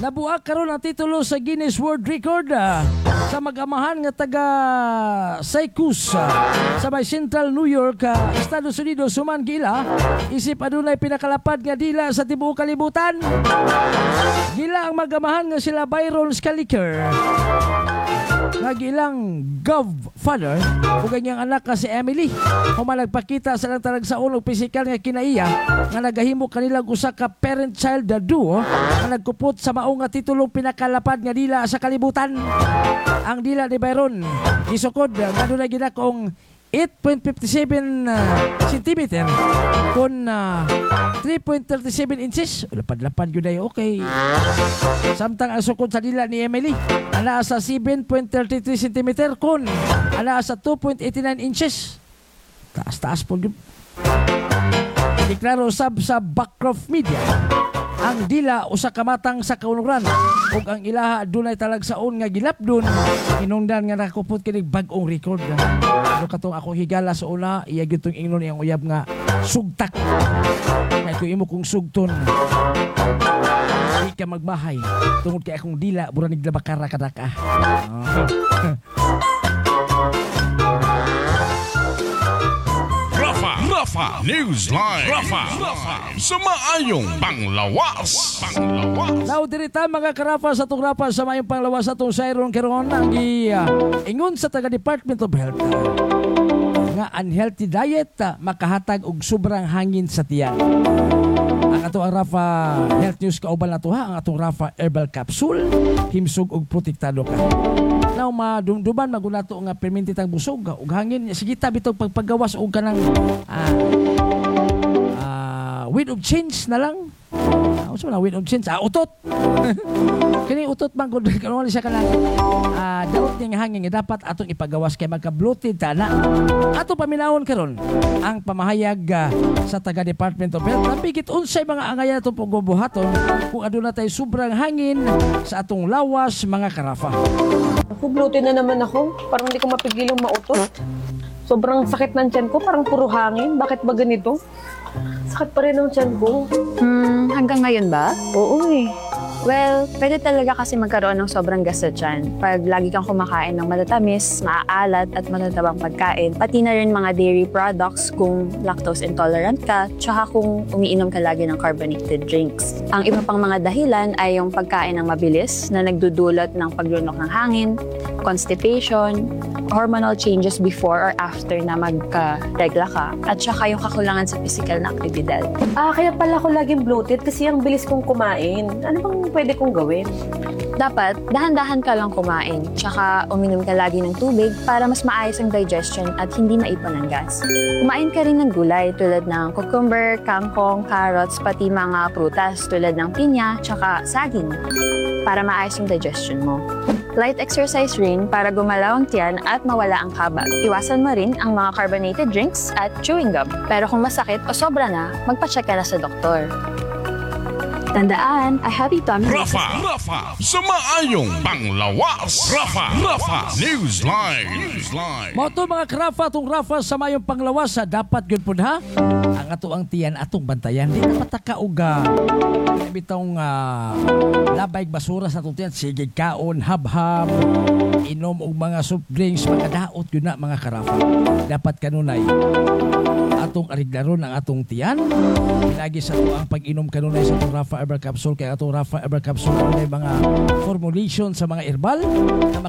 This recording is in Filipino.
Nabuak karon ang titulo sa Guinness World Record sa mag-amahan nga taga Syracuse sa may Central New York, Estados Unidos. Suman gila isip adunay pinakalapad nga dila sa tibuok kalibutan. Gila ang mag-amahan nga sila Byron Scaliker, nga gilang godfather ug ganyang anak ka si Emily. Human nagpakita sa lang talagsaon og pisikal nga kinaiya nga nagahimo kanilang usa ka parent-child duo nga nagkupot sa mao nga titulong pinakalapad nga dila sa kalibutan. Ang dila ni Byron gisukod nga dunay ginakong 8.57 cm kun 3.37 inches. Lapad-lapad yun ay okay. Samtang ang sukod sa dila ni Emily ana sa 7.33 cm kun ana sa 2.89 inches. Taas-taas po yun. Deklaro sab sa Backcroft Media ang dila usa ka matang sa kaunuran ug ang ilaha dunay talagsaon nga gilapdon hinungdan nga nakupot kini bag-ong record. Ano katong ako higala sa una iya gyud tong ingnon iyang uyab nga sugtak. Kay ko imo kong sugton di ka magbahay tungod kay akong dila bura niglabakara kadaka. Rafa Newsline. Rafa sa maayong panglawas. Now dirita mga karafa sa itong Rafa sa maayong panglawas sa itong Siron Keron ang ingon sa taga Department of Health nga unhealthy diet makahatag og sobrang hangin sa tiyan. Ang ato ang Rafa Health News kauban nato ang atong Rafa Herbal Capsule himsog og protektado ka. Now madumduman magunato nga permintitang busog ug hangin sige ta bitog pagpagawas og kanang wind of change na lang. Unsa man wind of change? Utot. Kini utot man gud karon siya kanang daot ning hangin nga dapat atong ipagawas kay magka-bloated ta na. Ato paminawon karon ang pamahayag sa taga Department of Health. Napigit unsay mga angayan atong pagbubuhaton kung aduna tay sobrang hangin sa atong lawas mga karafa. Ako, bloated na naman ako. Parang hindi ko mapigilang mautot. Sobrang sakit ng tiyan ko. Parang puro hangin. Bakit ba ganito? Sakit pa rin ang tiyan ko. Hanggang ngayon ba? Oo eh. Well, pwede talaga kasi magkaroon ng sobrang gas sa tiyan pag lagi kang kumakain ng matatamis, maaalat at matatabang pagkain. Pati na rin mga dairy products kung lactose intolerant ka, tsaka kung umiinom ka lagi ng carbonated drinks. Ang iba pang mga dahilan ay yung pagkain ng mabilis na nagdudulot ng paglunok ng hangin, constipation, hormonal changes before or after na magka-regla ka, at tsaka yung kakulangan sa physical na aktibidad. Kaya pala ako laging bloated kasi ang bilis kong kumain. Ano bang pwede kong gawin? Dapat, dahan-dahan ka lang kumain, tsaka uminom ka lagi ng tubig para mas maayos ang digestion at hindi maipon ang gas. Kumain ka rin ng gulay tulad ng cucumber, kangkong, carrots, pati mga prutas tulad ng pinya, tsaka saging para maayos yung digestion mo. Light exercise rin para gumalaw ang tiyan at mawala ang kabag. Iwasan mo rin ang mga carbonated drinks at chewing gum. Pero kung masakit o sobra na, magpa-check ka na sa doktor. Tandaan, a healthy tummy Rafa sa maayong panglawas. Rafa Newsline. Moto mga karafa atong Rafa sa mayong panglawas dapat gyud pud ha ang ato ang tiyan atong bantayan. Di na pataka og bitong labay basura sa atong tiyan. Sige kaon, habhab, inom og mga soft drinks, makadaot yun na mga karafa. Dapat kanunay atong ariglaron ang atong tiyan. Pinagi sa ato ang pag-inom kanunay sa atong Rafa Herbal Capsule kay atong Rafa Herbal Capsule ay mga formulation sa mga herbal na